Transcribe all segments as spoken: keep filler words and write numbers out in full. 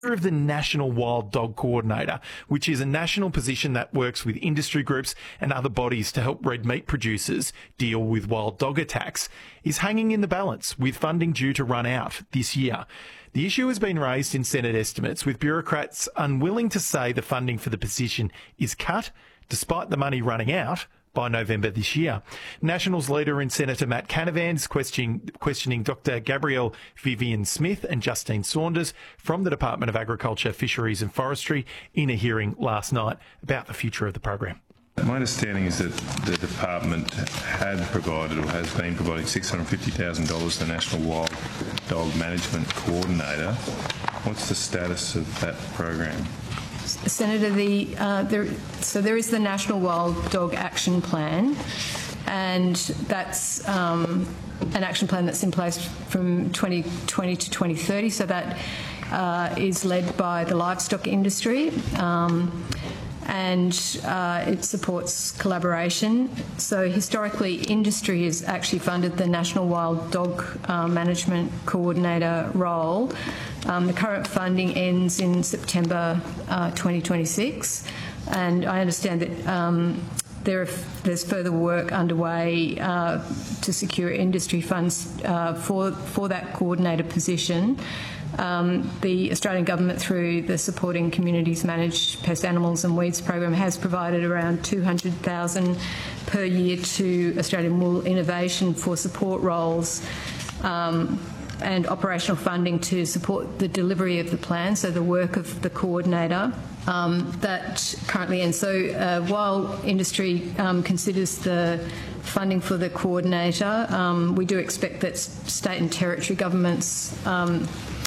of the National Wild Dog Coordinator, which is a national position that works with industry groups and other bodies to help red meat producers deal with wild dog attacks, is hanging in the balance with funding due to run out this year. The issue has been raised in Senate estimates, with bureaucrats unwilling to say the funding for the position is cut, despite the money running out by November this year. Nationals leader in Senator Matt Canavan is questioning, questioning Doctor Gabrielle Vivian Smith and Justine Saunders from the Department of Agriculture, Fisheries and Forestry in a hearing last night about the future of the program. My understanding is that the department had provided or has been providing six hundred fifty thousand dollars to the National Wild Dog Management Coordinator. What's the status of that program? Senator, the, uh, there, so there is the National Wild Dog Action Plan, and that's um, an action plan that's in place from twenty twenty to twenty thirty, so that uh, is led by the livestock industry, um, and uh, it supports collaboration. So historically, industry has actually funded the National Wild Dog uh, Management Coordinator role. Um, the current funding ends in September uh, twenty twenty-six, and I understand that um, there are, there's further work underway uh, to secure industry funds uh, for, for that coordinator position. Um, the Australian Government, through the Supporting Communities Managed Pest, Animals and Weeds program, has provided around two hundred thousand dollars per year to Australian Wool Innovation for support roles um, and operational funding to support the delivery of the plan, so the work of the coordinator. Um, that currently ends. So uh, while industry um, considers the funding for the coordinator, um, we do expect that state and territory governments um,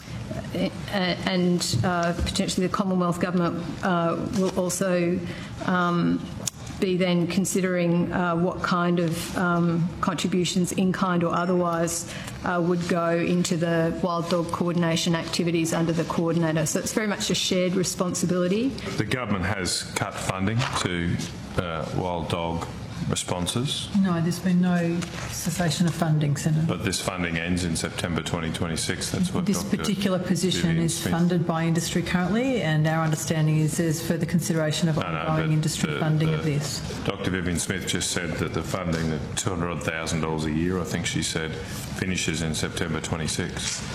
and uh, potentially the Commonwealth Government uh, will also um, be then considering uh, what kind of um, contributions, in kind or otherwise, uh, would go into the wild dog coordination activities under the coordinator. So it's very much a shared responsibility. The government has cut funding to uh, wild dog responses. No, there's been no cessation of funding, Senator. But this funding ends in September twenty twenty-six. That's what this Doctor particular position Vivian is Smith. funded by industry currently, and our understanding is there's further consideration of no, ongoing no, industry the, funding the, of this. Doctor Vivian Smith just said that the funding, the two hundred thousand dollars a year, I think she said, finishes in September twenty-six.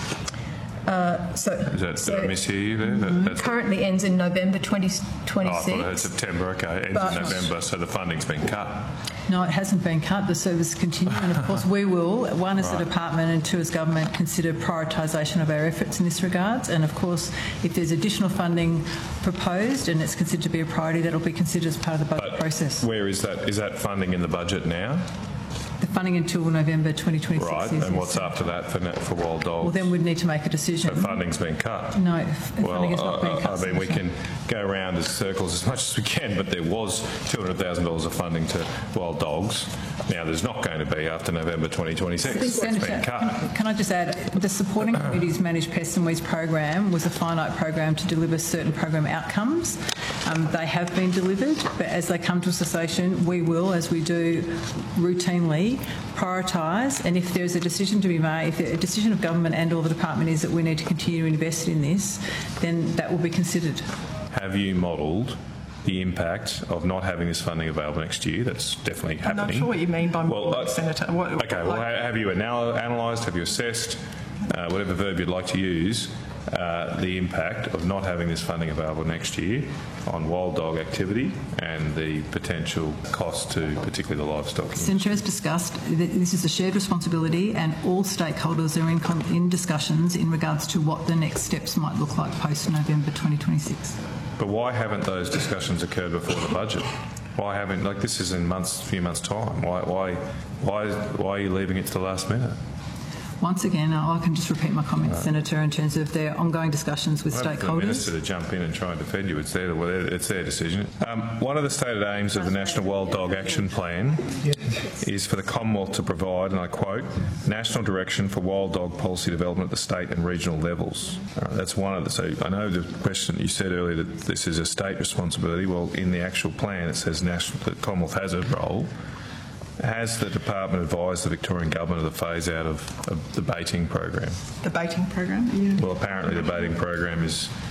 Uh, so, Is that, so did I mishear you there? Mm-hmm. That, currently ends in November twenty twenty-six. Oh, I thought I heard September. Okay, ends but, in November, so the funding's been cut. No, it hasn't been cut. The service continues, and of course we will, one as right. a department and two as government, consider prioritisation of our efforts in this regard. And of course, if there's additional funding proposed and it's considered to be a priority, that will be considered as part of the budget but process. Where is that? Is that funding in the budget now? The funding until November twenty twenty-six. Right, is, and what's yes. after that for, for wild dogs? Well, then we'd need to make a decision. So funding's been cut? No, f- well, funding has not uh, been cut. I mean, we can go around as circles as much as we can, but there was two hundred thousand dollars of funding to wild dogs. Now, there's not going to be after November twenty twenty-six. It's Senator, been cut. Can, can I just add, the Supporting Communities Managed Pest and Weeds program was a finite program to deliver certain program outcomes. Um, they have been delivered, but as they come to a cessation, we will, as we do routinely, prioritise, and if there's a decision to be made, if a decision of government and or the department is that we need to continue to invest in this, then that will be considered. Have you modelled the impact of not having this funding available next year? That's definitely happening. I'm not sure what you mean by well, model, uh, Senator. What, okay, well, like, have you anal analysed, have you assessed, uh, whatever verb you'd like to use, uh, the impact of not having this funding available next year on wild dog activity and the potential cost to particularly the livestock industry? Senator, as discussed, this is a shared responsibility, and all stakeholders are in, in discussions in regards to what the next steps might look like post-November twenty twenty-six. But why haven't those discussions occurred before the budget? Why haven't, like, this is in months, few months' time. Why, why, why, why are you leaving it to the last minute? Once again, I can just repeat my comments, right. Senator, in terms of their ongoing discussions with well, stakeholders. For the Minister to jump in and try and defend you, it's their, well, it's their decision. Um, one of the stated aims of the National Wild Dog Action Plan is for the Commonwealth to provide, and I quote, national direction for wild dog policy development at the state and regional levels. Uh, that's one of the, so I know the question you said earlier that this is a state responsibility. Well, in the actual plan it says national, the Commonwealth has a role. Has the department advised the Victorian Government of the phase out of, of the baiting program? the baiting program? Yeah. Well, apparently the baiting program is